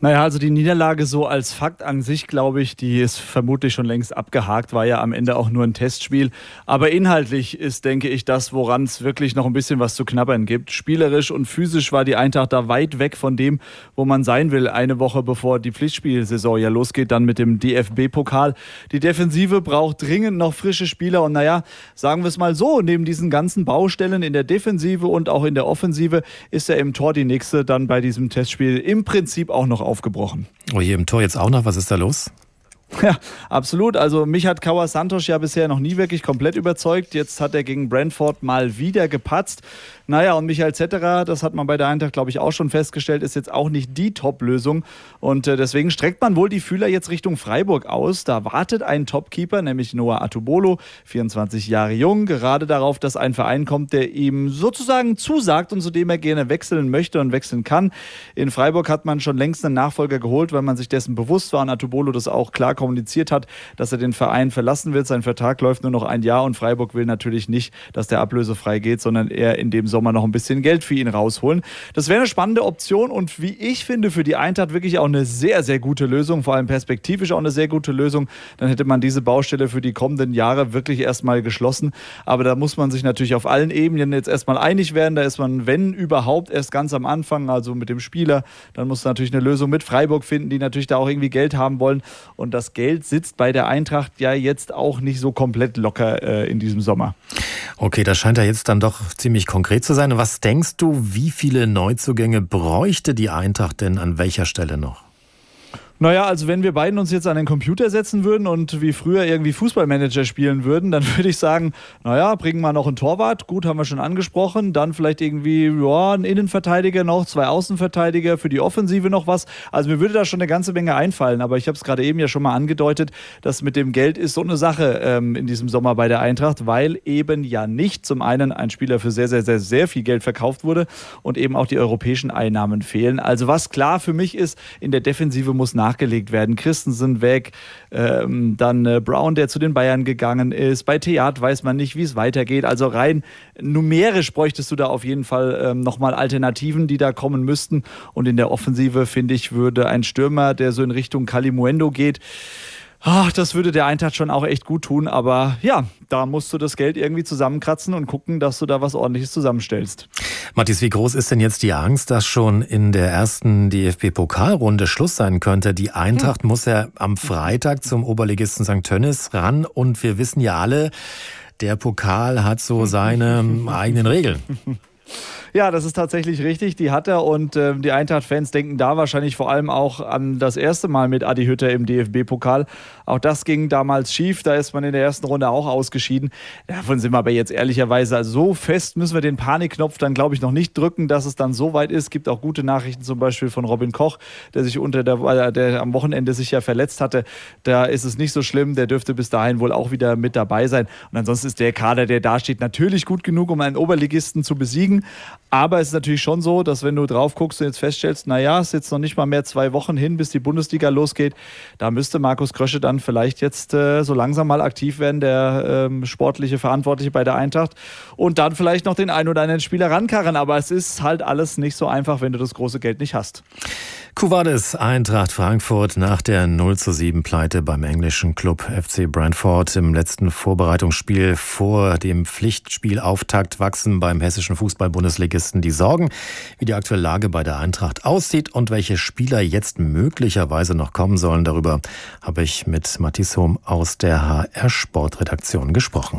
Naja, also die Niederlage so als Fakt an sich, glaube ich, die ist vermutlich schon längst abgehakt, war ja am Ende auch nur ein Testspiel. Aber inhaltlich ist, denke ich, das, woran es wirklich noch ein bisschen was zu knabbern gibt. Spielerisch und physisch war die Eintracht da weit weg von dem, wo man sein will, eine Woche bevor die Pflichtspielsaison ja losgeht, dann mit dem DFB-Pokal. Die Defensive braucht dringend noch frische Spieler und naja, sagen wir es mal so, neben diesen ganzen Baustellen in der Defensive und auch in der Offensive ist ja im Tor die nächste dann bei diesem Testspiel im Prinzip auch noch aufgebrochen. Oh, hier im Tor jetzt auch noch, was ist da los? Ja, absolut. Also mich hat Cauã Santos ja bisher noch nie wirklich komplett überzeugt. Jetzt hat er gegen Brentford mal wieder gepatzt. Naja, und Michael Zetterer, das hat man bei der Eintracht, glaube ich, auch schon festgestellt, ist jetzt auch nicht die Top-Lösung. Und deswegen streckt man wohl die Fühler jetzt Richtung Freiburg aus. Da wartet ein Topkeeper, nämlich Noah Atubolo, 24 Jahre jung, gerade darauf, dass ein Verein kommt, der ihm sozusagen zusagt und zu dem er gerne wechseln möchte und wechseln kann. In Freiburg hat man schon längst einen Nachfolger geholt, weil man sich dessen bewusst war und Atubolo das auch klar kommuniziert hat, dass er den Verein verlassen wird. Sein Vertrag läuft nur noch ein Jahr und Freiburg will natürlich nicht, dass der ablösefrei geht, sondern eher in dem Sommer noch ein bisschen Geld für ihn rausholen. Das wäre eine spannende Option und wie ich finde, für die Eintracht wirklich auch eine sehr, sehr gute Lösung, vor allem perspektivisch auch eine sehr gute Lösung. Dann hätte man diese Baustelle für die kommenden Jahre wirklich erstmal geschlossen. Aber da muss man sich natürlich auf allen Ebenen jetzt erstmal einig werden. Da ist man, wenn überhaupt, erst ganz am Anfang, also mit dem Spieler. Dann muss man natürlich eine Lösung mit Freiburg finden, die natürlich da auch irgendwie Geld haben wollen. Und das Geld sitzt bei der Eintracht ja jetzt auch nicht so komplett locker in diesem Sommer. Okay, das scheint ja jetzt dann doch ziemlich konkret zu sein. Was denkst du, wie viele Neuzugänge bräuchte die Eintracht denn an welcher Stelle noch? Naja, also wenn wir beiden uns jetzt an den Computer setzen würden und wie früher irgendwie Fußballmanager spielen würden, dann würde ich sagen, naja, bringen wir noch einen Torwart, gut, haben wir schon angesprochen, dann vielleicht irgendwie einen Innenverteidiger noch, 2 Außenverteidiger, für die Offensive noch was. Also mir würde da schon eine ganze Menge einfallen, aber ich habe es gerade eben ja schon mal angedeutet, dass mit dem Geld ist so eine Sache in diesem Sommer bei der Eintracht, weil eben ja nicht zum einen ein Spieler für sehr, sehr, sehr, sehr viel Geld verkauft wurde und eben auch die europäischen Einnahmen fehlen. Also was klar für mich ist, in der Defensive muss nachgelegt werden. Christensen weg, dann Brown, der zu den Bayern gegangen ist. Bei Theat weiß man nicht, wie es weitergeht. Also rein numerisch bräuchtest du da auf jeden Fall nochmal Alternativen, die da kommen müssten. Und in der Offensive, finde ich, würde ein Stürmer, der so in Richtung Kalimuendo geht, das würde der Eintracht schon auch echt gut tun. Aber ja, da musst du das Geld irgendwie zusammenkratzen und gucken, dass du da was Ordentliches zusammenstellst. Matthias, wie groß ist denn jetzt die Angst, dass schon in der ersten DFB-Pokalrunde Schluss sein könnte? Die Eintracht muss ja am Freitag zum Oberligisten St. Tönnies ran und wir wissen ja alle, der Pokal hat so seine eigenen Regeln. Ja, das ist tatsächlich richtig, die hat er und die Eintracht-Fans denken da wahrscheinlich vor allem auch an das erste Mal mit Adi Hütter im DFB-Pokal. Auch das ging damals schief, da ist man in der ersten Runde auch ausgeschieden. Davon sind wir aber jetzt ehrlicherweise, also so fest müssen wir den Panikknopf dann, glaube ich, noch nicht drücken, dass es dann so weit ist. Es gibt auch gute Nachrichten zum Beispiel von Robin Koch, der sich der am Wochenende sich ja verletzt hatte. Da ist es nicht so schlimm, der dürfte bis dahin wohl auch wieder mit dabei sein. Und ansonsten ist der Kader, der da steht, natürlich gut genug, um einen Oberligisten zu besiegen. Aber es ist natürlich schon so, dass wenn du drauf guckst und jetzt feststellst, naja, es ist jetzt noch nicht mal mehr 2 Wochen hin, bis die Bundesliga losgeht, da müsste Markus Krösche dann vielleicht jetzt so langsam mal aktiv werden, der sportliche Verantwortliche bei der Eintracht und dann vielleicht noch den einen oder anderen Spieler rankarren. Aber es ist halt alles nicht so einfach, wenn du das große Geld nicht hast. Quo Vadis, Eintracht Frankfurt nach der 0:7-Pleite beim englischen Club FC Brentford im letzten Vorbereitungsspiel vor dem Pflichtspielauftakt wachsen beim hessischen Fußball-Bundesligisten die Sorgen, wie die aktuelle Lage bei der Eintracht aussieht und welche Spieler jetzt möglicherweise noch kommen sollen. Darüber habe ich mit Matthias Hohm aus der HR Sportredaktion gesprochen.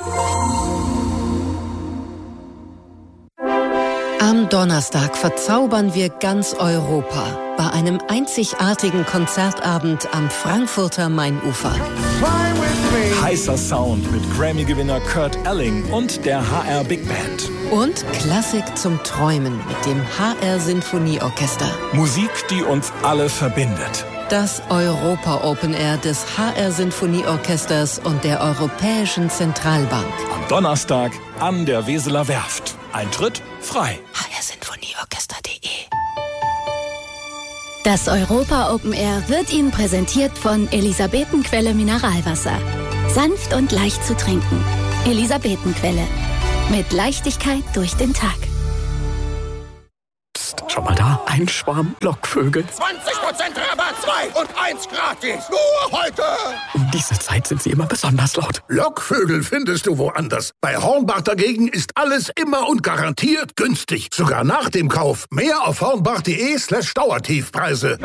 Am Donnerstag verzaubern wir ganz Europa bei einem einzigartigen Konzertabend am Frankfurter Mainufer. Heißer Sound mit Grammy-Gewinner Kurt Elling und der HR Big Band. Und Klassik zum Träumen mit dem HR Sinfonieorchester. Musik, die uns alle verbindet. Das Europa Open Air des HR Sinfonieorchesters und der Europäischen Zentralbank. Am Donnerstag an der Weseler Werft. Eintritt frei. hrsinfonieorchester.de. Das Europa Open Air wird Ihnen präsentiert von Elisabetenquelle Mineralwasser. Sanft und leicht zu trinken. Elisabetenquelle. Mit Leichtigkeit durch den Tag. Psst, schau mal da. ein Schwarm Lockvögel. 20% Rabatt, 2 und 1 gratis. Nur heute. Um diese Zeit sind sie immer besonders laut. Lockvögel findest du woanders. Bei Hornbach dagegen ist alles immer und garantiert günstig. Sogar nach dem Kauf. Mehr auf hornbach.de/Dauertiefpreise.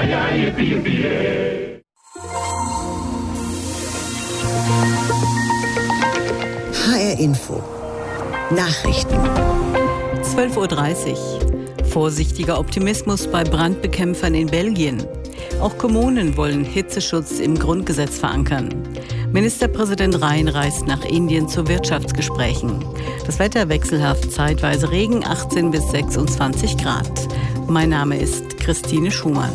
HR Info. Nachrichten. 12:30 Uhr. Vorsichtiger Optimismus bei Brandbekämpfern in Belgien. Auch Kommunen wollen Hitzeschutz im Grundgesetz verankern. Ministerpräsident Rhein reist nach Indien zu Wirtschaftsgesprächen. Das Wetter wechselhaft, zeitweise Regen, 18 bis 26 Grad. Mein Name ist Christine Schumann.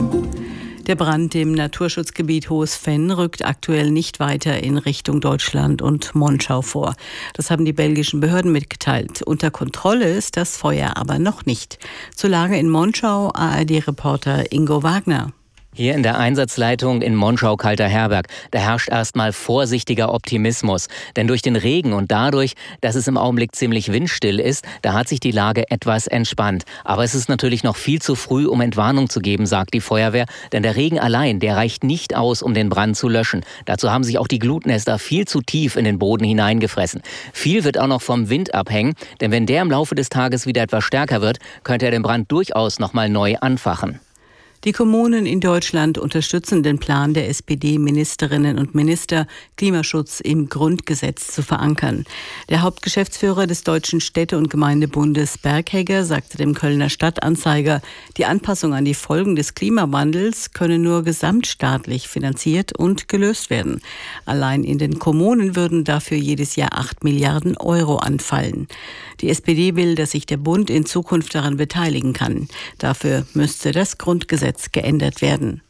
Der Brand im Naturschutzgebiet Hohes Venn rückt aktuell nicht weiter in Richtung Deutschland und Monschau vor. Das haben die belgischen Behörden mitgeteilt. Unter Kontrolle ist das Feuer aber noch nicht. Zur Lage in Monschau ARD-Reporter Ingo Wagner. Hier in der Einsatzleitung in Monschau-Kalter-Herberg, da herrscht erstmal vorsichtiger Optimismus. Denn durch den Regen und dadurch, dass es im Augenblick ziemlich windstill ist, da hat sich die Lage etwas entspannt. Aber es ist natürlich noch viel zu früh, um Entwarnung zu geben, sagt die Feuerwehr. Denn der Regen allein, der reicht nicht aus, um den Brand zu löschen. Dazu haben sich auch die Glutnester viel zu tief in den Boden hineingefressen. Viel wird auch noch vom Wind abhängen, denn wenn der im Laufe des Tages wieder etwas stärker wird, könnte er den Brand durchaus nochmal neu anfachen. Die Kommunen in Deutschland unterstützen den Plan der SPD-Ministerinnen und Minister, Klimaschutz im Grundgesetz zu verankern. Der Hauptgeschäftsführer des Deutschen Städte- und Gemeindebundes Berghegger sagte dem Kölner Stadtanzeiger, die Anpassung an die Folgen des Klimawandels könne nur gesamtstaatlich finanziert und gelöst werden. Allein in den Kommunen würden dafür jedes Jahr 8 Milliarden Euro anfallen. Die SPD will, dass sich der Bund in Zukunft daran beteiligen kann. Dafür müsste das Grundgesetz geändert werden.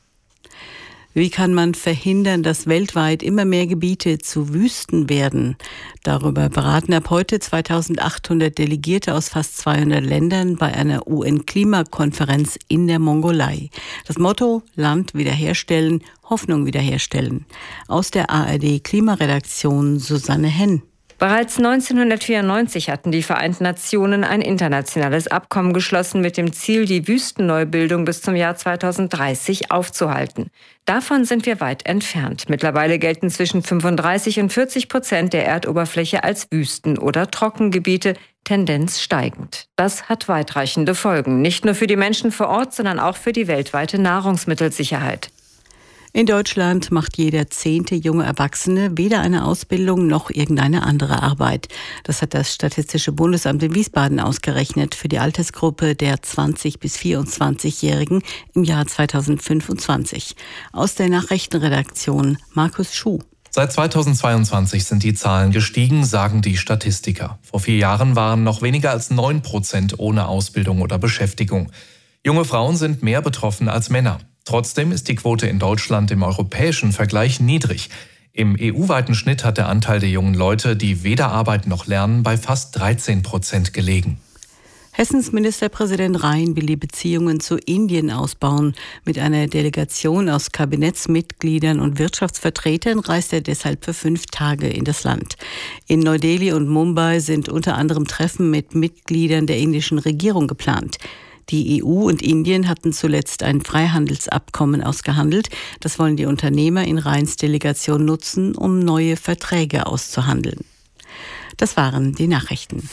Wie kann man verhindern, dass weltweit immer mehr Gebiete zu Wüsten werden? Darüber beraten ab heute 2800 Delegierte aus fast 200 Ländern bei einer UN-Klimakonferenz in der Mongolei. Das Motto: Land wiederherstellen, Hoffnung wiederherstellen. Aus der ARD-Klimaredaktion Susanne Henn. Bereits 1994 hatten die Vereinten Nationen ein internationales Abkommen geschlossen mit dem Ziel, die Wüstenneubildung bis zum Jahr 2030 aufzuhalten. Davon sind wir weit entfernt. Mittlerweile gelten zwischen 35% und 40% der Erdoberfläche als Wüsten- oder Trockengebiete, Tendenz steigend. Das hat weitreichende Folgen, nicht nur für die Menschen vor Ort, sondern auch für die weltweite Nahrungsmittelsicherheit. In Deutschland macht jeder 10. junge Erwachsene weder eine Ausbildung noch irgendeine andere Arbeit. Das hat das Statistische Bundesamt in Wiesbaden ausgerechnet für die Altersgruppe der 20- bis 24-Jährigen im Jahr 2025. Aus der Nachrichtenredaktion Markus Schuh. Seit 2022 sind die Zahlen gestiegen, sagen die Statistiker. Vor 4 Jahren waren noch weniger als 9% ohne Ausbildung oder Beschäftigung. Junge Frauen sind mehr betroffen als Männer. Trotzdem ist die Quote in Deutschland im europäischen Vergleich niedrig. Im EU-weiten Schnitt hat der Anteil der jungen Leute, die weder arbeiten noch lernen, bei fast 13% gelegen. Hessens Ministerpräsident Rhein will die Beziehungen zu Indien ausbauen. Mit einer Delegation aus Kabinettsmitgliedern und Wirtschaftsvertretern reist er deshalb für 5 Tage in das Land. In Neu-Delhi und Mumbai sind unter anderem Treffen mit Mitgliedern der indischen Regierung geplant. Die EU und Indien hatten zuletzt ein Freihandelsabkommen ausgehandelt. Das wollen die Unternehmer in Rheins Delegation nutzen, um neue Verträge auszuhandeln. Das waren die Nachrichten.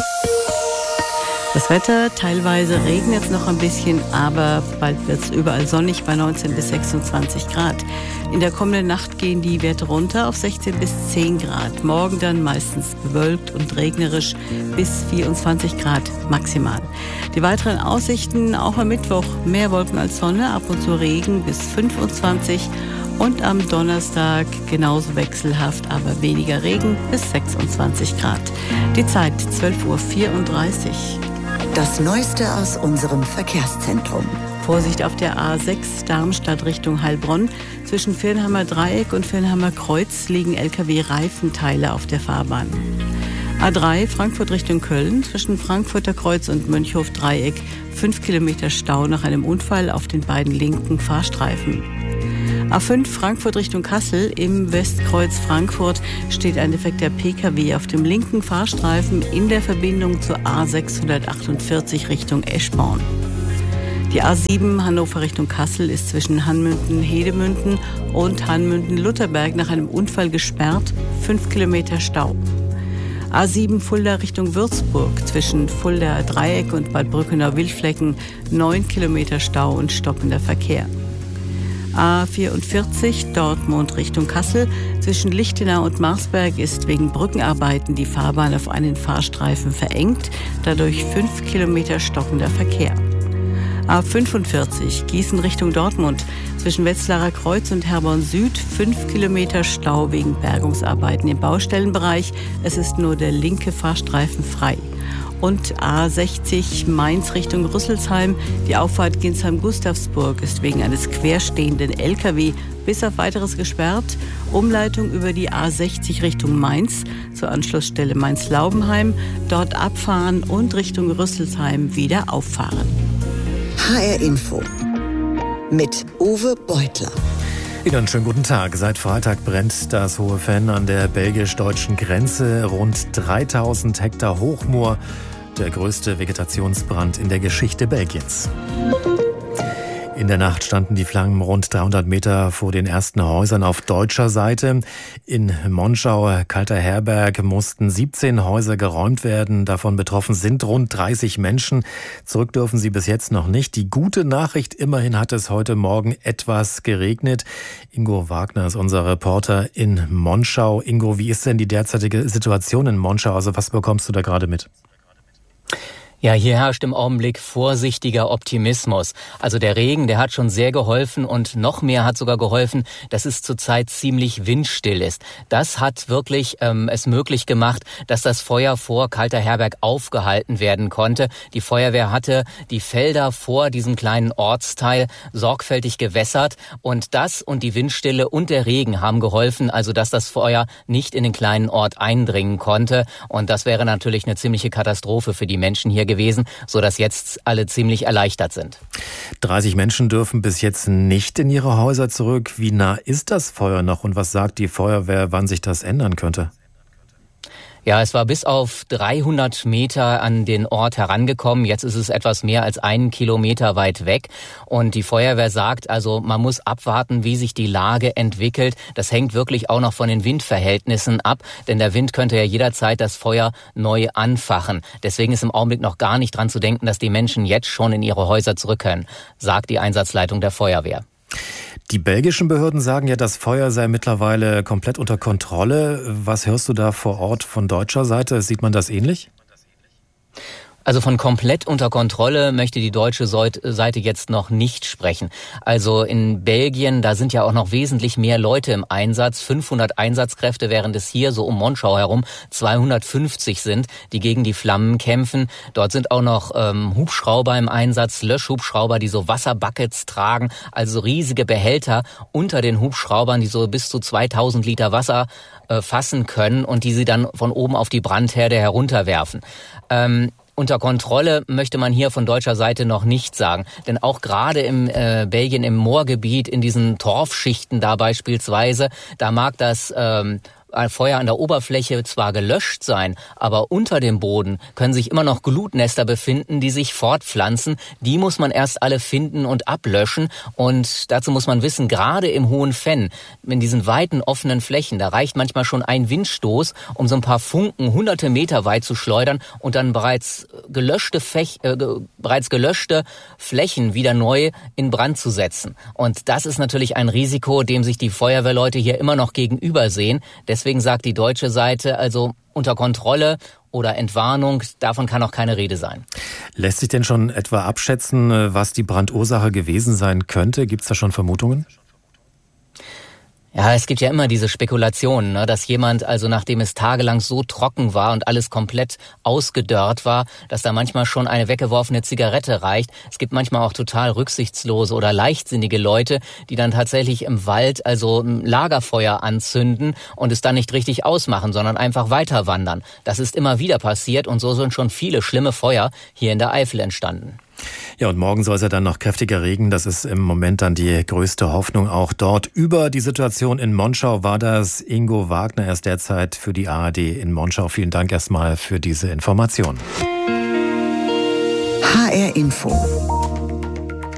Das Wetter, teilweise regnet es noch ein bisschen, aber bald wird es überall sonnig bei 19 bis 26 Grad. In der kommenden Nacht gehen die Werte runter auf 16 bis 10 Grad. Morgen dann meistens bewölkt und regnerisch bis 24 Grad maximal. Die weiteren Aussichten auch am Mittwoch: mehr Wolken als Sonne, ab und zu Regen bis 25. Und am Donnerstag genauso wechselhaft, aber weniger Regen bis 26 Grad. Die Zeit 12:34 Uhr. Das Neueste aus unserem Verkehrszentrum. Vorsicht auf der A6 Darmstadt Richtung Heilbronn. Zwischen Viernheimer Dreieck und Viernheimer Kreuz liegen LKW-Reifenteile auf der Fahrbahn. A3 Frankfurt Richtung Köln. Zwischen Frankfurter Kreuz und Mönchhof Dreieck 5 Kilometer Stau nach einem Unfall auf den beiden linken Fahrstreifen. A5 Frankfurt Richtung Kassel. Im Westkreuz Frankfurt steht ein defekter Pkw auf dem linken Fahrstreifen in der Verbindung zur A648 Richtung Eschborn. Die A7 Hannover Richtung Kassel ist zwischen Hanmünden-Hedemünden und Hanmünden-Lutherberg nach einem Unfall gesperrt. 5 Kilometer Stau. A7 Fulda Richtung Würzburg zwischen Fulda Dreieck und Bad Brückenau-Wildflecken 9 Kilometer Stau und stoppender Verkehr. A44 Dortmund Richtung Kassel zwischen Lichtenau und Marsberg ist wegen Brückenarbeiten die Fahrbahn auf einen Fahrstreifen verengt, dadurch 5 Kilometer stockender Verkehr. A45 Gießen Richtung Dortmund zwischen Wetzlarer Kreuz und Herborn Süd 5 Kilometer Stau wegen Bergungsarbeiten im Baustellenbereich. Es ist nur der linke Fahrstreifen frei. Und A60 Mainz Richtung Rüsselsheim. Die Auffahrt Ginsheim-Gustavsburg ist wegen eines querstehenden LKW bis auf weiteres gesperrt. Umleitung über die A60 Richtung Mainz zur Anschlussstelle Mainz-Laubenheim. Dort abfahren und Richtung Rüsselsheim wieder auffahren. HR Info mit Uwe Beutler. Wieder einen schönen guten Tag. Seit Freitag brennt das Hohe Venn an der belgisch-deutschen Grenze. Rund 3000 Hektar Hochmoor, der größte Vegetationsbrand in der Geschichte Belgiens. In der Nacht standen die Flammen rund 300 Meter vor den ersten Häusern auf deutscher Seite. In Monschau, Kalter Herberg, mussten 17 Häuser geräumt werden. Davon betroffen sind rund 30 Menschen. Zurück dürfen sie bis jetzt noch nicht. Die gute Nachricht, immerhin hat es heute Morgen etwas geregnet. Ingo Wagner ist unser Reporter in Monschau. Ingo, wie ist denn die derzeitige Situation in Monschau? Also was bekommst du da gerade mit? Ja, hier herrscht im Augenblick vorsichtiger Optimismus. Also der Regen, der hat schon sehr geholfen und noch mehr hat sogar geholfen, dass es zurzeit ziemlich windstill ist. Das hat wirklich es möglich gemacht, dass das Feuer vor Kalter Herberg aufgehalten werden konnte. Die Feuerwehr hatte die Felder vor diesem kleinen Ortsteil sorgfältig gewässert und das und die Windstille und der Regen haben geholfen, also dass das Feuer nicht in den kleinen Ort eindringen konnte. Und das wäre natürlich eine ziemliche Katastrophe für die Menschen hier gewesen, sodass jetzt alle ziemlich erleichtert sind. 30 Menschen dürfen bis jetzt nicht in ihre Häuser zurück. Wie nah ist das Feuer noch und was sagt die Feuerwehr, wann sich das ändern könnte? Ja, es war bis auf 300 Meter an den Ort herangekommen. Jetzt ist es etwas mehr als 1 Kilometer weit weg. Und die Feuerwehr sagt also, man muss abwarten, wie sich die Lage entwickelt. Das hängt wirklich auch noch von den Windverhältnissen ab. Denn der Wind könnte ja jederzeit das Feuer neu anfachen. Deswegen ist im Augenblick noch gar nicht dran zu denken, dass die Menschen jetzt schon in ihre Häuser zurück können, sagt die Einsatzleitung der Feuerwehr. Die belgischen Behörden sagen ja, das Feuer sei mittlerweile komplett unter Kontrolle. Was hörst du da vor Ort von deutscher Seite? Sieht man das ähnlich? Also von komplett unter Kontrolle möchte die deutsche Seite jetzt noch nicht sprechen. Also in Belgien, da sind ja auch noch wesentlich mehr Leute im Einsatz. 500 Einsatzkräfte, während es hier so um Monschau herum 250 sind, die gegen die Flammen kämpfen. Dort sind auch noch Hubschrauber im Einsatz, Löschhubschrauber, die so Wasserbuckets tragen, also riesige Behälter unter den Hubschraubern, die so bis zu 2000 Liter Wasser fassen können und die sie dann von oben auf die Brandherde herunterwerfen. Unter Kontrolle möchte man hier von deutscher Seite noch nicht sagen. Denn auch gerade im Belgien im Moorgebiet, in diesen Torfschichten da beispielsweise, da mag das Feuer an der Oberfläche zwar gelöscht sein, aber unter dem Boden können sich immer noch Glutnester befinden, die sich fortpflanzen. Die muss man erst alle finden und ablöschen. Und dazu muss man wissen, gerade im Hohen Venn, in diesen weiten offenen Flächen, da reicht manchmal schon ein Windstoß, um so ein paar Funken hunderte Meter weit zu schleudern und dann bereits gelöschte Flächen wieder neu in Brand zu setzen. Und das ist natürlich ein Risiko, dem sich die Feuerwehrleute hier immer noch gegenübersehen. Deswegen sagt die deutsche Seite, also unter Kontrolle oder Entwarnung, davon kann auch keine Rede sein. Lässt sich denn schon etwa abschätzen, was die Brandursache gewesen sein könnte? Gibt es da schon Vermutungen? Ja, es gibt ja immer diese Spekulationen, ne, dass jemand, also nachdem es tagelang so trocken war und alles komplett ausgedörrt war, dass da manchmal schon eine weggeworfene Zigarette reicht. Es gibt manchmal auch total rücksichtslose oder leichtsinnige Leute, die dann tatsächlich im Wald also ein Lagerfeuer anzünden und es dann nicht richtig ausmachen, sondern einfach weiter wandern. Das ist immer wieder passiert und so sind schon viele schlimme Feuer hier in der Eifel entstanden. Ja, und morgen soll es ja dann noch kräftiger regnen. Das ist im Moment dann die größte Hoffnung auch dort. Über die Situation in Monschau war das Ingo Wagner erst derzeit für die ARD in Monschau. Vielen Dank erstmal für diese Information. HR Info.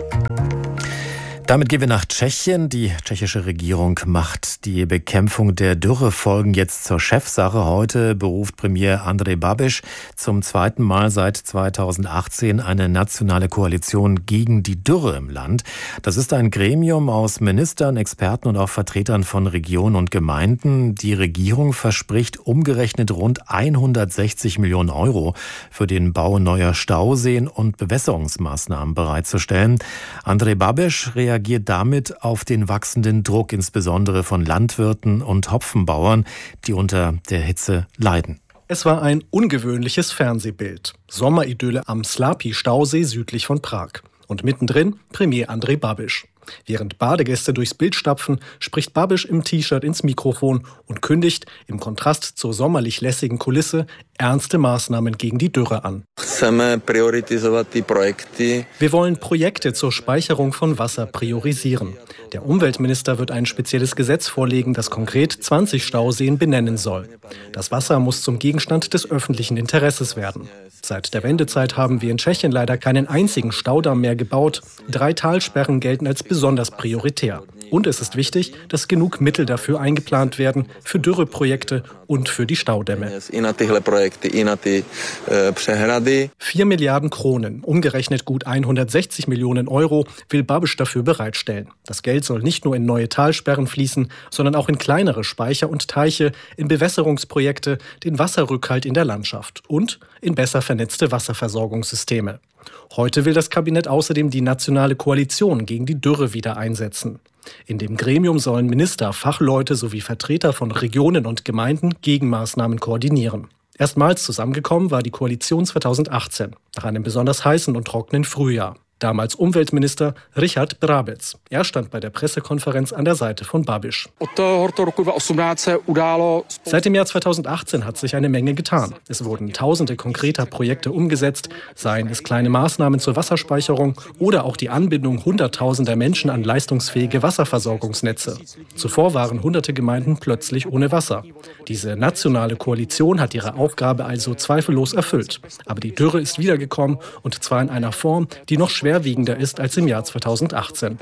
Damit gehen wir nach Tschechien. Die tschechische Regierung macht die Bekämpfung der Dürrefolgen jetzt zur Chefsache. Heute beruft Premier Andrej Babiš zum zweiten Mal seit 2018 eine nationale Koalition gegen die Dürre im Land. Das ist ein Gremium aus Ministern, Experten und auch Vertretern von Regionen und Gemeinden. Die Regierung verspricht umgerechnet rund 160 Millionen Euro für den Bau neuer Stauseen und Bewässerungsmaßnahmen bereitzustellen. Andrej Babiš reagiert damit auf den wachsenden Druck, insbesondere von Landwirten und Hopfenbauern, die unter der Hitze leiden. Es war ein ungewöhnliches Fernsehbild. Sommeridylle am Slapi-Stausee südlich von Prag. Und mittendrin Premier Andrej Babiš. Während Badegäste durchs Bild stapfen, spricht Babiš im T-Shirt ins Mikrofon und kündigt, im Kontrast zur sommerlich lässigen Kulisse, ernste Maßnahmen gegen die Dürre an. Wir wollen Projekte zur Speicherung von Wasser priorisieren. Der Umweltminister wird ein spezielles Gesetz vorlegen, das konkret 20 Stauseen benennen soll. Das Wasser muss zum Gegenstand des öffentlichen Interesses werden. Seit der Wendezeit haben wir in Tschechien leider keinen einzigen Staudamm mehr gebaut. 3 Talsperren gelten als besonders prioritär. Und es ist wichtig, dass genug Mittel dafür eingeplant werden, für Dürreprojekte und für die Staudämme. 4 Milliarden Kronen, umgerechnet gut 160 Millionen Euro, will Babiš dafür bereitstellen. Das Geld soll nicht nur in neue Talsperren fließen, sondern auch in kleinere Speicher und Teiche, in Bewässerungsprojekte, den Wasserrückhalt in der Landschaft und in besser vernetzte Wasserversorgungssysteme. Heute will das Kabinett außerdem die nationale Koalition gegen die Dürre wieder einsetzen. In dem Gremium sollen Minister, Fachleute sowie Vertreter von Regionen und Gemeinden Gegenmaßnahmen koordinieren. Erstmals zusammengekommen war die Koalition 2018, nach einem besonders heißen und trockenen Frühjahr. Damals Umweltminister Richard Brabec. Er stand bei der Pressekonferenz an der Seite von Babiš. Seit dem Jahr 2018 hat sich eine Menge getan. Es wurden tausende konkreter Projekte umgesetzt, seien es kleine Maßnahmen zur Wasserspeicherung oder auch die Anbindung hunderttausender Menschen an leistungsfähige Wasserversorgungsnetze. Zuvor waren hunderte Gemeinden plötzlich ohne Wasser. Diese nationale Koalition hat ihre Aufgabe also zweifellos erfüllt. Aber die Dürre ist wiedergekommen und zwar in einer Form, die noch schwerwiegender ist als im Jahr 2018.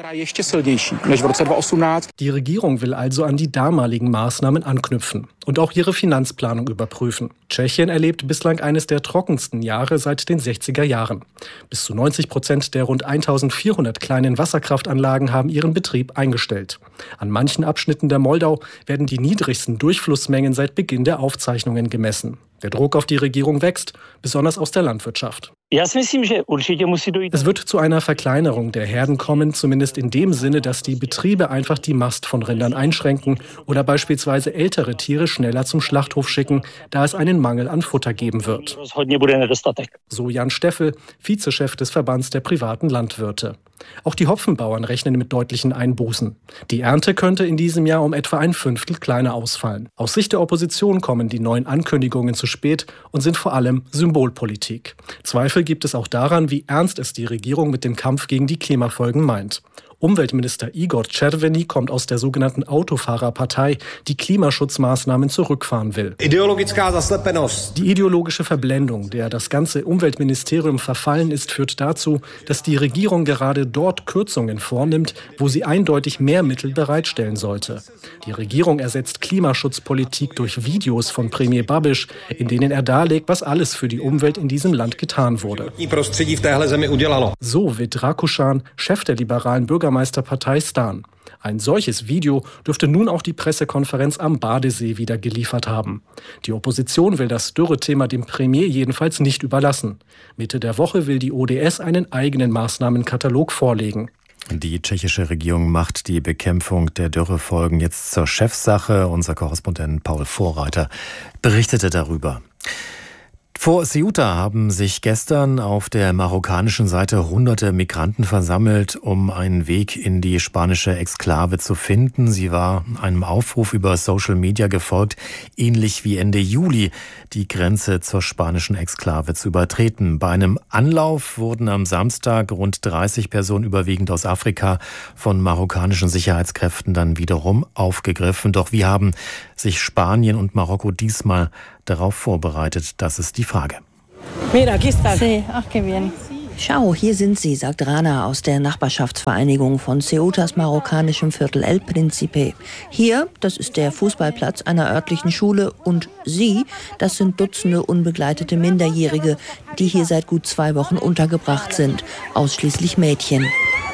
Die Regierung will also an die damaligen Maßnahmen anknüpfen und auch ihre Finanzplanung überprüfen. Tschechien erlebt bislang eines der trockensten Jahre seit den 60er Jahren. Bis zu 90% der rund 1400 kleinen Wasserkraftanlagen haben ihren Betrieb eingestellt. An manchen Abschnitten der Moldau werden die niedrigsten Durchflussmengen seit Beginn der Aufzeichnungen gemessen. Der Druck auf die Regierung wächst, besonders aus der Landwirtschaft. Es wird zu einer Verkleinerung der Herden kommen, zumindest in dem Sinne, dass die Betriebe einfach die Mast von Rindern einschränken oder beispielsweise ältere Tiere schneller zum Schlachthof schicken, da es einen Mangel an Futter geben wird. So Jan Steffel, Vizechef des Verbands der privaten Landwirte. Auch die Hopfenbauern rechnen mit deutlichen Einbußen. Die Ernte könnte in diesem Jahr um etwa 1/5 kleiner ausfallen. Aus Sicht der Opposition kommen die neuen Ankündigungen zu spät und sind vor allem Symbolpolitik. Zweifel gibt es auch daran, wie ernst es die Regierung mit dem Kampf gegen die Klimafolgen meint. Umweltminister Igor Červený kommt aus der sogenannten Autofahrerpartei, die Klimaschutzmaßnahmen zurückfahren will. Die ideologische Verblendung, der das ganze Umweltministerium verfallen ist, führt dazu, dass die Regierung gerade dort Kürzungen vornimmt, wo sie eindeutig mehr Mittel bereitstellen sollte. Die Regierung ersetzt Klimaschutzpolitik durch Videos von Premier Babiš, in denen er darlegt, was alles für die Umwelt in diesem Land getan wurde. So Vít Rakušan, Chef der liberalen Bürgermeisterpartei STAN. Ein solches Video dürfte nun auch die Pressekonferenz am Badesee wieder geliefert haben. Die Opposition will das Dürrethema dem Premier jedenfalls nicht überlassen. Mitte der Woche will die ODS einen eigenen Maßnahmenkatalog vorlegen. Die tschechische Regierung macht die Bekämpfung der Dürrefolgen jetzt zur Chefsache. Unser Korrespondent Paul Vorreiter berichtete darüber. Vor Ceuta haben sich gestern auf der marokkanischen Seite hunderte Migranten versammelt, um einen Weg in die spanische Exklave zu finden. Sie war einem Aufruf über Social Media gefolgt, ähnlich wie Ende Juli die Grenze zur spanischen Exklave zu übertreten. Bei einem Anlauf wurden am Samstag rund 30 Personen, überwiegend aus Afrika, von marokkanischen Sicherheitskräften dann wiederum aufgegriffen. Doch wie haben sich Spanien und Marokko diesmal darauf vorbereitet? Das ist die Frage. Schau, hier sind sie, sagt Rana aus der Nachbarschaftsvereinigung von Ceutas marokkanischem Viertel El Príncipe. Hier, das ist der Fußballplatz einer örtlichen Schule und sie, das sind Dutzende unbegleitete Minderjährige, die hier seit gut 2 Wochen untergebracht sind, ausschließlich Mädchen.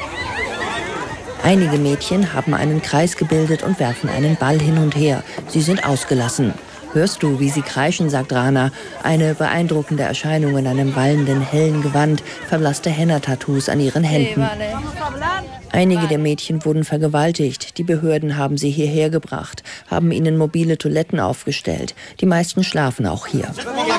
Einige Mädchen haben einen Kreis gebildet und werfen einen Ball hin und her. Sie sind ausgelassen. Hörst du, wie sie kreischen, sagt Rana. Eine beeindruckende Erscheinung in einem wallenden, hellen Gewand, verblasste Henna-Tattoos an ihren Händen. Einige der Mädchen wurden vergewaltigt. Die Behörden haben sie hierher gebracht, haben ihnen mobile Toiletten aufgestellt. Die meisten schlafen auch hier.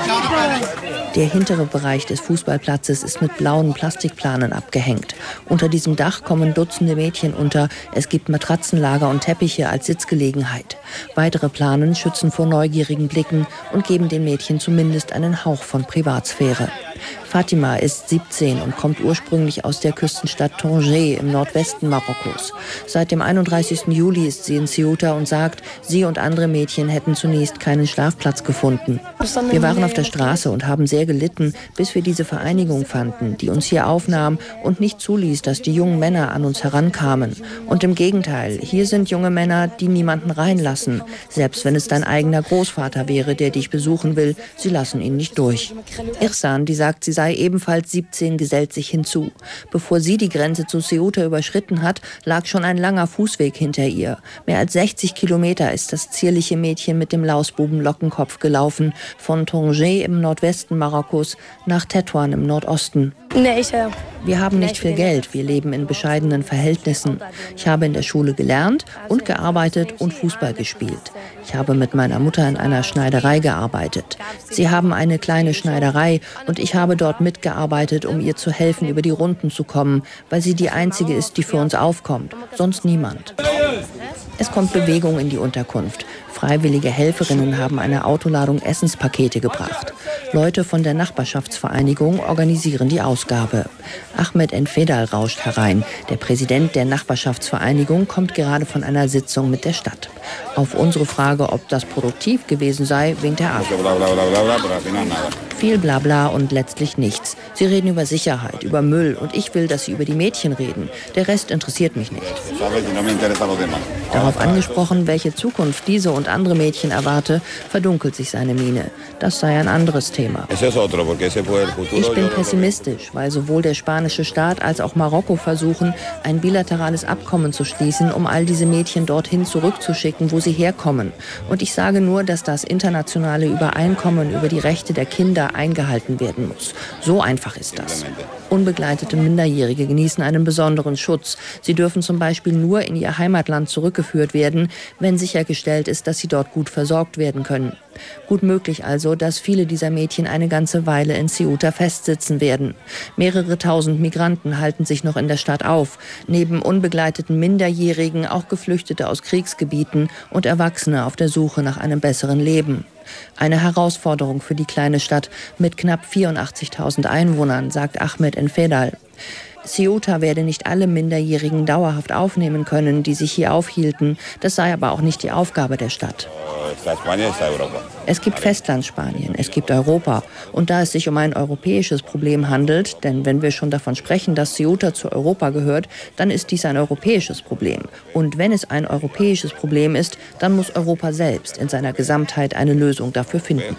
Der hintere Bereich des Fußballplatzes ist mit blauen Plastikplanen abgehängt. Unter diesem Dach kommen Dutzende Mädchen unter. Es gibt Matratzenlager und Teppiche als Sitzgelegenheit. Weitere Planen schützen vor neugierigen Blicken und geben den Mädchen zumindest einen Hauch von Privatsphäre. Fatima ist 17 und kommt ursprünglich aus der Küstenstadt Tanger im Nordwesten Marokkos. Seit dem 31. Juli ist sie in Ceuta und sagt, sie und andere Mädchen hätten zunächst keinen Schlafplatz gefunden. Wir waren auf der Straße und haben sehr gelitten, bis wir diese Vereinigung fanden, die uns hier aufnahm und nicht zuließ, dass die jungen Männer an uns herankamen. Und im Gegenteil, hier sind junge Männer, die niemanden reinlassen. Selbst wenn es dein eigener Großvater wäre, der dich besuchen will, sie lassen ihn nicht durch. Irsan, die sagt, sie sei ebenfalls 17, gesellt sich hinzu. Bevor sie die Grenze zu Ceuta überschritten hat, lag schon ein langer Fußweg hinter ihr. Mehr als 60 Kilometer ist das zierliche Mädchen mit dem Lausbuben-Lockenkopf gelaufen, von Tanger im Nordwesten Marokkos nach Tetuan im Nordosten. Wir haben nicht viel Geld, wir leben in bescheidenen Verhältnissen. Ich habe in der Schule gelernt und gearbeitet und Fußball gespielt. Ich habe mit meiner Mutter in einer Schneiderei gearbeitet. Sie haben eine kleine Schneiderei und ich habe dort mitgearbeitet, um ihr zu helfen, über die Runden zu kommen, weil sie die einzige ist, die für uns aufkommt. Sonst niemand. Es kommt Bewegung in die Unterkunft. Freiwillige Helferinnen haben eine Autoladung Essenspakete gebracht. Leute von der Nachbarschaftsvereinigung organisieren die Ausgabe. Ahmed Enfedal rauscht herein. Der Präsident der Nachbarschaftsvereinigung kommt gerade von einer Sitzung mit der Stadt. Auf unsere Frage, ob das produktiv gewesen sei, winkt er ab. Viel Blabla und letztlich nichts. Sie reden über Sicherheit, über Müll und ich will, dass sie über die Mädchen reden. Der Rest interessiert mich nicht. Darauf angesprochen, welche Zukunft diese und andere Mädchen erwarte, verdunkelt sich seine Miene. Das sei ein anderes Thema. Ich bin pessimistisch, weil sowohl der spanische Staat als auch Marokko versuchen, ein bilaterales Abkommen zu schließen, um all diese Mädchen dorthin zurückzuschicken, wo sie herkommen. Und ich sage nur, dass das internationale Übereinkommen über die Rechte der Kinder eingehalten werden muss. So einfach ist das. Unbegleitete Minderjährige genießen einen besonderen Schutz. Sie dürfen zum Beispiel nur in ihr Heimatland zurückgeführt werden, wenn sichergestellt ist, dass sie dort gut versorgt werden können. Gut möglich also, dass viele dieser Mädchen eine ganze Weile in Ceuta festsitzen werden. Mehrere tausend Migranten halten sich noch in der Stadt auf. Neben unbegleiteten Minderjährigen auch Geflüchtete aus Kriegsgebieten und Erwachsene auf der Suche nach einem besseren Leben. Eine Herausforderung für die kleine Stadt mit knapp 84.000 Einwohnern, sagt Ahmed Enfedal. Ceuta werde nicht alle Minderjährigen dauerhaft aufnehmen können, die sich hier aufhielten. Das sei aber auch nicht die Aufgabe der Stadt. Es gibt Festlandspanien, es gibt Europa. Und da es sich um ein europäisches Problem handelt, denn wenn wir schon davon sprechen, dass Ceuta zu Europa gehört, dann ist dies ein europäisches Problem. Und wenn es ein europäisches Problem ist, dann muss Europa selbst in seiner Gesamtheit eine Lösung dafür finden.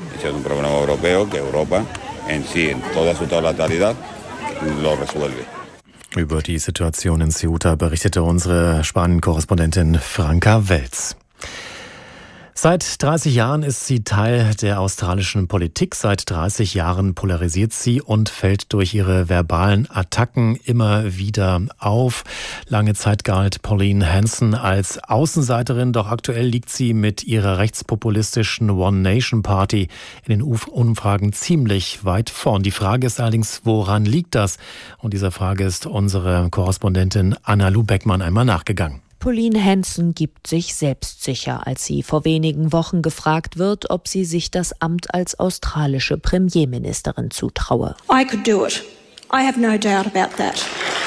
Über die Situation in Ceuta berichtete unsere Spanien-Korrespondentin Franka Welz. Seit 30 Jahren ist sie Teil der australischen Politik. Seit 30 Jahren polarisiert sie und fällt durch ihre verbalen Attacken immer wieder auf. Lange Zeit galt Pauline Hanson als Außenseiterin, doch aktuell liegt sie mit ihrer rechtspopulistischen One Nation Party in den Umfragen ziemlich weit vorn. Die Frage ist allerdings, woran liegt das? Und dieser Frage ist unsere Korrespondentin Anna-Lu Beckmann einmal nachgegangen. Pauline Hanson gibt sich selbstsicher, als sie vor wenigen Wochen gefragt wird, ob sie sich das Amt als australische Premierministerin zutraue. I could do it. I have no doubt about that.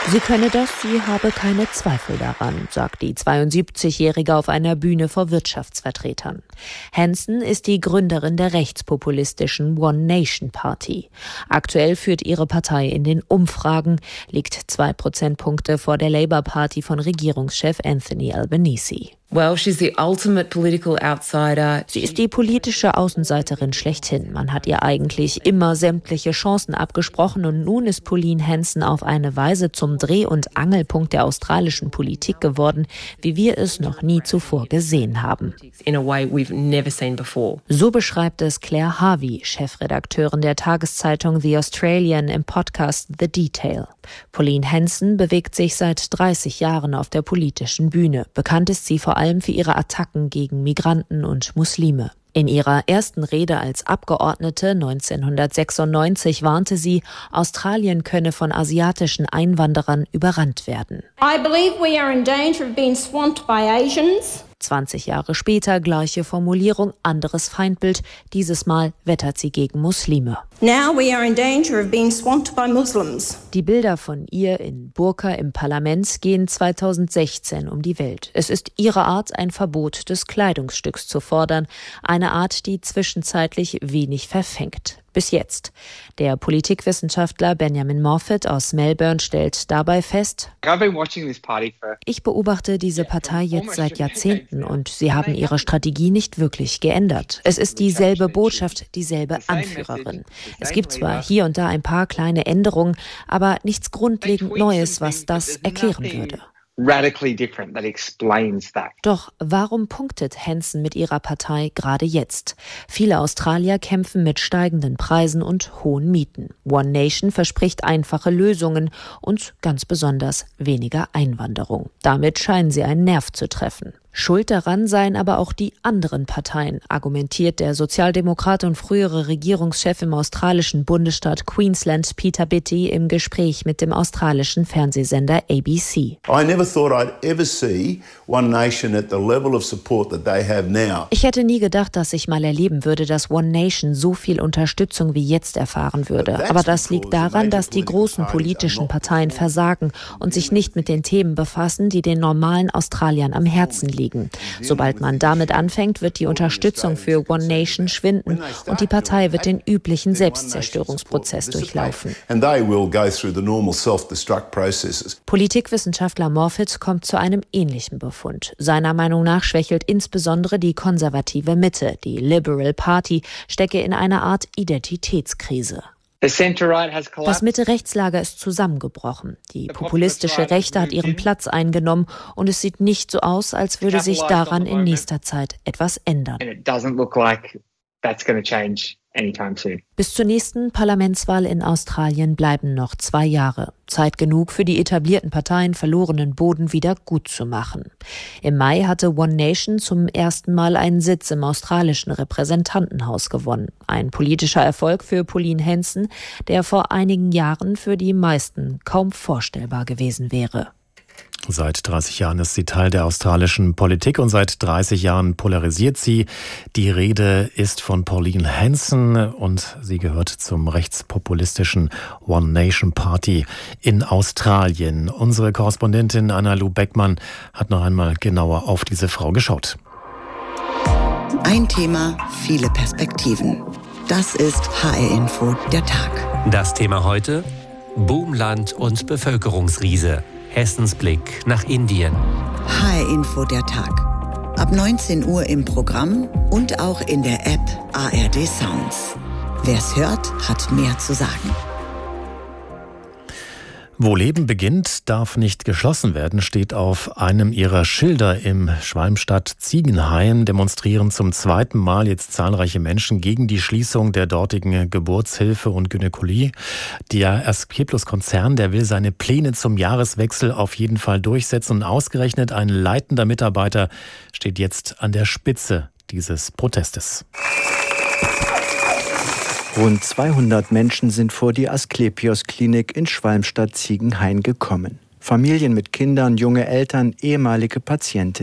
Sie könne das, sie habe keine Zweifel daran, sagt die 72-Jährige auf einer Bühne vor Wirtschaftsvertretern. Hanson ist die Gründerin der rechtspopulistischen One Nation Party. Aktuell führt ihre Partei in den Umfragen, liegt 2 Prozentpunkte vor der Labour Party von Regierungschef Anthony Albanese. Well, she's the ultimate political outsider. Sie ist die politische Außenseiterin schlechthin. Man hat ihr eigentlich immer sämtliche Chancen abgesprochen und nun ist Pauline Hanson auf eine Weise zum Dreh- und Angelpunkt der australischen Politik geworden, wie wir es noch nie zuvor gesehen haben. In a way we've never seen before. So beschreibt es Claire Harvey, Chefredakteurin der Tageszeitung The Australian, im Podcast The Detail. Pauline Hanson bewegt sich seit 30 Jahren auf der politischen Bühne. Bekannt ist sie vor allem für ihre Attacken gegen Migranten und Muslime. In ihrer ersten Rede als Abgeordnete 1996 warnte sie, Australien könne von asiatischen Einwanderern überrannt werden. I believe we are in danger of being swamped by Asians. 20 Jahre später gleiche Formulierung, anderes Feindbild. Dieses Mal wettert sie gegen Muslime. Now we are in danger of being swamped by Muslims. Die Bilder von ihr in Burka im Parlament gehen 2016 um die Welt. Es ist ihre Art, ein Verbot des Kleidungsstücks zu fordern. Eine Art, die zwischenzeitlich wenig verfängt. Bis jetzt. Der Politikwissenschaftler Benjamin Moffat aus Melbourne stellt dabei fest: Ich beobachte diese Partei jetzt seit Jahrzehnten und sie haben ihre Strategie nicht wirklich geändert. Es ist dieselbe Botschaft, dieselbe Anführerin. Es gibt zwar hier und da ein paar kleine Änderungen, aber nichts grundlegend Neues, was das erklären würde. Doch warum punktet Hanson mit ihrer Partei gerade jetzt? Viele Australier kämpfen mit steigenden Preisen und hohen Mieten. One Nation verspricht einfache Lösungen und ganz besonders weniger Einwanderung. Damit scheinen sie einen Nerv zu treffen. Schuld daran seien aber auch die anderen Parteien, argumentiert der Sozialdemokrat und frühere Regierungschef im australischen Bundesstaat Queensland Peter Bittie im Gespräch mit dem australischen Fernsehsender ABC. Ich hätte nie gedacht, dass ich mal erleben würde, dass One Nation so viel Unterstützung wie jetzt erfahren würde. Aber das liegt daran, dass die großen politischen Parteien versagen und sich nicht mit den Themen befassen, die den normalen Australiern am Herzen liegen. Sobald man damit anfängt, wird die Unterstützung für One Nation schwinden und die Partei wird den üblichen Selbstzerstörungsprozess durchlaufen. Politikwissenschaftler Moffat kommt zu einem ähnlichen Befund. Seiner Meinung nach schwächelt insbesondere die konservative Mitte. Die Liberal Party stecke in einer Art Identitätskrise. Das Mitte-Rechts-Lager ist zusammengebrochen. Die populistische Rechte hat ihren Platz eingenommen und es sieht nicht so aus, als würde sich daran in nächster Zeit etwas ändern. Bis zur nächsten Parlamentswahl in Australien bleiben noch 2 Jahre. Zeit genug für die etablierten Parteien, verlorenen Boden wieder gut zu machen. Im Mai hatte One Nation zum ersten Mal einen Sitz im australischen Repräsentantenhaus gewonnen. Ein politischer Erfolg für Pauline Hanson, der vor einigen Jahren für die meisten kaum vorstellbar gewesen wäre. Seit 30 Jahren ist sie Teil der australischen Politik und seit 30 Jahren polarisiert sie. Die Rede ist von Pauline Hanson und sie gehört zum rechtspopulistischen One Nation Party in Australien. Unsere Korrespondentin Anna-Lu Beckmann hat noch einmal genauer auf diese Frau geschaut. Ein Thema, viele Perspektiven. Das ist HR Info, der Tag. Das Thema heute: Boomland und Bevölkerungsriese. Hessens Blick nach Indien. HR Info, der Tag. Ab 19 Uhr im Programm und auch in der App ARD Sounds. Wer's hört, hat mehr zu sagen. Wo Leben beginnt, darf nicht geschlossen werden, steht auf einem ihrer Schilder im Schwalmstadt-Ziegenhain. Demonstrieren zum 2. Mal jetzt zahlreiche Menschen gegen die Schließung der dortigen Geburtshilfe und Gynäkologie. Der Asklepios-Konzern, der will seine Pläne zum Jahreswechsel auf jeden Fall durchsetzen. Und ausgerechnet ein leitender Mitarbeiter steht jetzt an der Spitze dieses Protestes. Rund 200 Menschen sind vor die Asklepios-Klinik in Schwalmstadt-Ziegenhain gekommen. Familien mit Kindern, junge Eltern, ehemalige Patientinnen.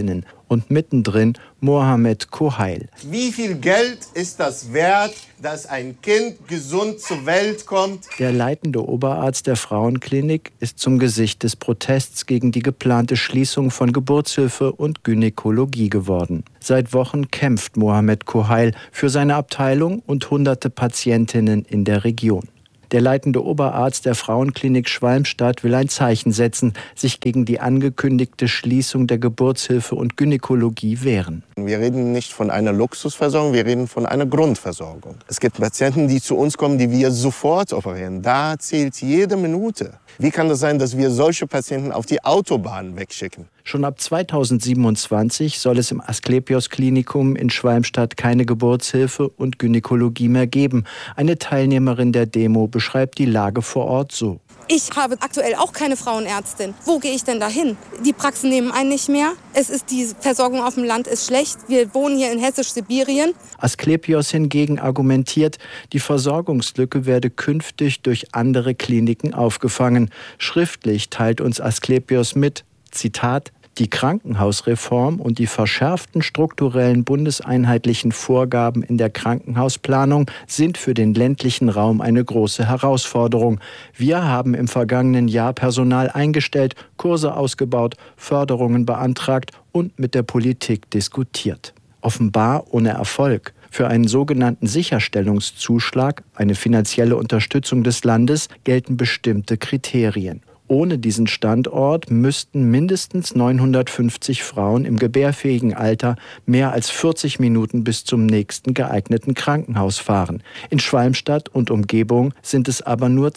Und mittendrin Mohamed Kohail. Wie viel Geld ist das wert, dass ein Kind gesund zur Welt kommt? Der leitende Oberarzt der Frauenklinik ist zum Gesicht des Protests gegen die geplante Schließung von Geburtshilfe und Gynäkologie geworden. Seit Wochen kämpft Mohamed Kohail für seine Abteilung und hunderte Patientinnen in der Region. Der leitende Oberarzt der Frauenklinik Schwalmstadt will ein Zeichen setzen, sich gegen die angekündigte Schließung der Geburtshilfe und Gynäkologie wehren. Wir reden nicht von einer Luxusversorgung, wir reden von einer Grundversorgung. Es gibt Patienten, die zu uns kommen, die wir sofort operieren. Da zählt jede Minute. Wie kann das sein, dass wir solche Patienten auf die Autobahn wegschicken? Schon ab 2027 soll es im Asklepios-Klinikum in Schwalmstadt keine Geburtshilfe und Gynäkologie mehr geben. Eine Teilnehmerin der Demo beschreibt die Lage vor Ort so. Ich habe aktuell auch keine Frauenärztin. Wo gehe ich denn da hin? Die Praxen nehmen einen nicht mehr. Die Versorgung auf dem Land ist schlecht. Wir wohnen hier in Hessisch-Sibirien. Asklepios hingegen argumentiert, die Versorgungslücke werde künftig durch andere Kliniken aufgefangen. Schriftlich teilt uns Asklepios mit, Zitat, die Krankenhausreform und die verschärften strukturellen bundeseinheitlichen Vorgaben in der Krankenhausplanung sind für den ländlichen Raum eine große Herausforderung. Wir haben im vergangenen Jahr Personal eingestellt, Kurse ausgebaut, Förderungen beantragt und mit der Politik diskutiert. Offenbar ohne Erfolg. Für einen sogenannten Sicherstellungszuschlag, eine finanzielle Unterstützung des Landes, gelten bestimmte Kriterien. Ohne diesen Standort müssten mindestens 950 Frauen im gebärfähigen Alter mehr als 40 Minuten bis zum nächsten geeigneten Krankenhaus fahren. In Schwalmstadt und Umgebung sind es aber nur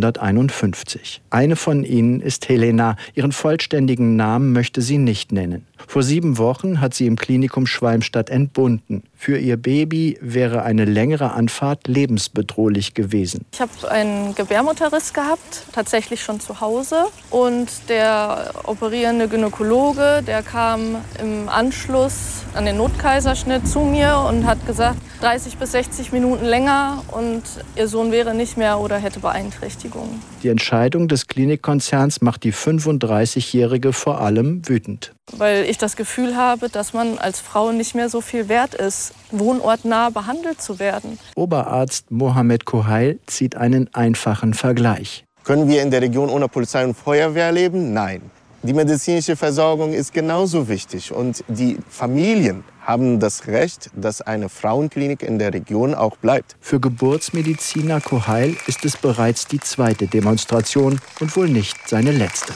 251. Eine von ihnen ist Helena. Ihren vollständigen Namen möchte sie nicht nennen. Vor 7 Wochen hat sie im Klinikum Schwalmstadt entbunden. Für ihr Baby wäre eine längere Anfahrt lebensbedrohlich gewesen. Ich habe einen Gebärmutterriss gehabt, tatsächlich schon zu Hause. Und der operierende Gynäkologe, der kam im Anschluss an den Notkaiserschnitt zu mir und hat gesagt, 30 bis 60 Minuten länger und ihr Sohn wäre nicht mehr oder hätte Beeinträchtigungen. Die Entscheidung des Klinikkonzerns macht die 35-Jährige vor allem wütend. Weil ich das Gefühl habe, dass man als Frau nicht mehr so viel wert ist, wohnortnah behandelt zu werden. Oberarzt Mohamed Kohail zieht einen einfachen Vergleich. Können wir in der Region ohne Polizei und Feuerwehr leben? Nein. Die medizinische Versorgung ist genauso wichtig und die Familien haben das Recht, dass eine Frauenklinik in der Region auch bleibt. Für Geburtsmediziner Kohail ist es bereits die 2. Demonstration und wohl nicht seine letzte.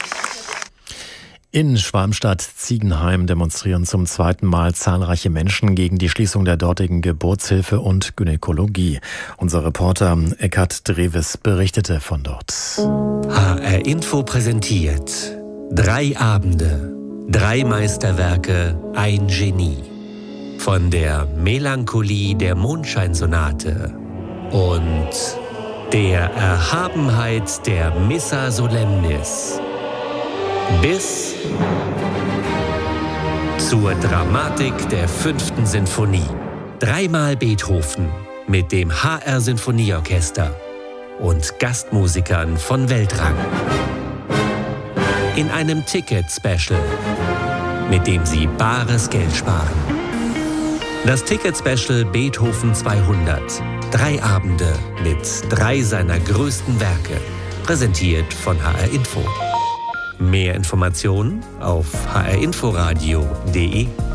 In Schwalmstadt-Ziegenheim demonstrieren zum 2. Mal zahlreiche Menschen gegen die Schließung der dortigen Geburtshilfe und Gynäkologie. Unser Reporter Eckhard Dreves berichtete von dort. HR Info präsentiert 3 Abende, 3 Meisterwerke, ein Genie. Von der Melancholie der Mondscheinsonate und der Erhabenheit der Missa Solemnis bis zur Dramatik der 5. Sinfonie. 3-mal Beethoven mit dem HR Sinfonieorchester und Gastmusikern von Weltrang. In einem Ticket-Special, mit dem Sie bares Geld sparen. Das Ticket-Special Beethoven 200. 3 Abende mit 3 seiner größten Werke. Präsentiert von HR Info. Mehr Informationen auf hrinforadio.de.